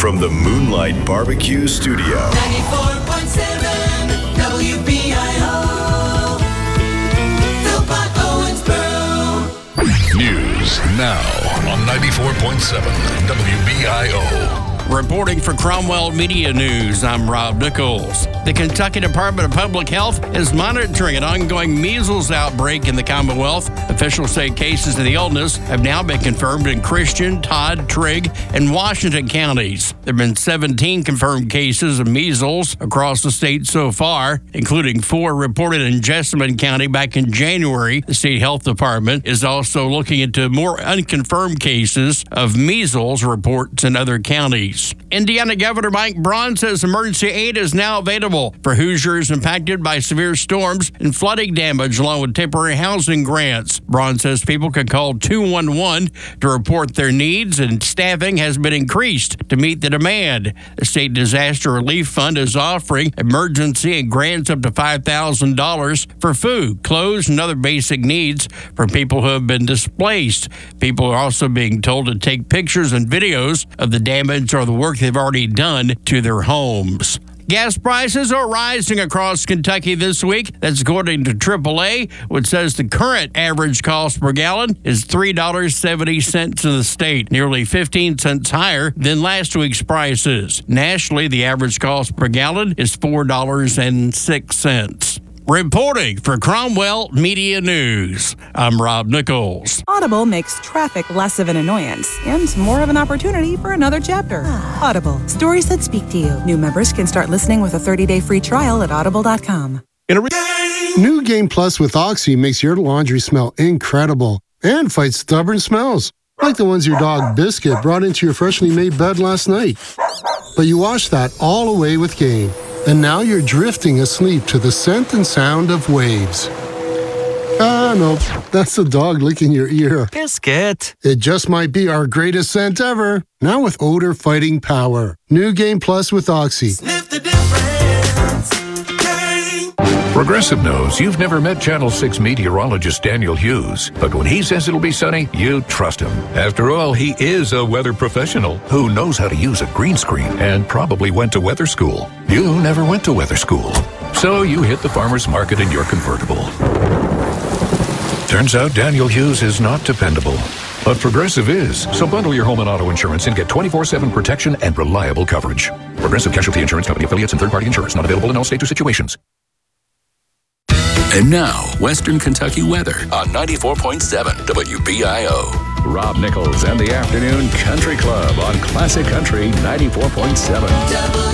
from the Moonlight Barbecue Studio. 94.7 WBIO. Philpott Owensboro. News now on 94.7 WBIO. Reporting for Cromwell Media News, I'm Rob Nichols. The Kentucky Department of Public Health is monitoring an ongoing measles outbreak in the Commonwealth. Officials say cases of the illness have now been confirmed in Christian, Todd, Trigg, and Washington counties. There have been 17 confirmed cases of measles across the state so far, including 4 reported in Jessamine County back in January. The state health department is also looking into more unconfirmed cases of measles reports in other counties. Indiana Governor Mike Braun says emergency aid is now available for Hoosiers impacted by severe storms and flooding damage, along with temporary housing grants. Braun says people can call 211 to report their needs, and staffing has been increased to meet the demand. The State Disaster Relief Fund is offering emergency and grants up to $5,000 for food, clothes, and other basic needs for people who have been displaced. People are also being told to take pictures and videos of the damage or the work they've already done to their homes. Gas prices are rising across Kentucky this week. That's according to AAA, which says the current average cost per gallon is $3.70 in the state, nearly 15 cents higher than last week's prices. Nationally, the average cost per gallon is $4.06. Reporting for Cromwell Media News, I'm Rob Nichols. Audible makes traffic less of an annoyance and more of an opportunity for another chapter. Audible, stories that speak to you. New members can start listening with a 30-day free trial at audible.com. New Game Plus with Oxy makes your laundry smell incredible and fights stubborn smells, like the ones your dog Biscuit brought into your freshly made bed last night. But you washed that all away with Game. And now you're drifting asleep to the scent and sound of waves. No, that's the dog licking your ear. Biscuit. It just might be our greatest scent ever. Now with odor-fighting power. New Game Plus with Oxy. Sniff the difference. Game. Progressive knows you've never met Channel 6 meteorologist Daniel Hughes, but when he says it'll be sunny, you trust him. After all, he is a weather professional who knows how to use a green screen and probably went to weather school. You never went to weather school, so you hit the farmer's market in your convertible. Turns out Daniel Hughes is not dependable, but Progressive is. So bundle your home and auto insurance and get 24/7 protection and reliable coverage. Progressive Casualty Insurance Company affiliates and third-party insurance not available in all states or situations. And now, Western Kentucky weather on 94.7 WBIO. Rob Nichols and the Afternoon Country Club on Classic Country 94.7.